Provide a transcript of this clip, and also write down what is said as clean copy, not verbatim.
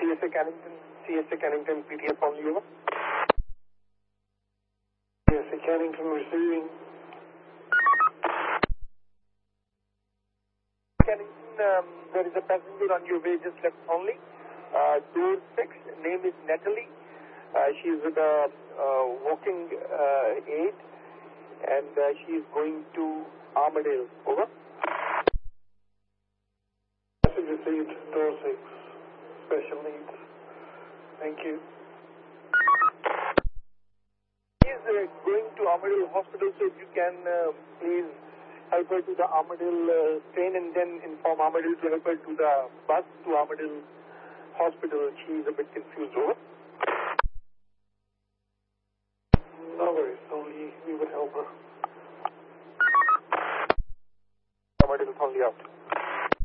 CSA Cannington, PTF only, over. CSA Cannington receiving. Cannington, there is a passenger on your way, just left only. Door 6, name is Natalie. She is with a walking aid, and she is going to Armadale. Over. Message received, door 6, special needs. Thank you. She is going to Armadale Hospital, so if you can please help her to the Armadale train and then inform Armadale to help her to the bus to Armadale Hospital. She is a bit confused. Over.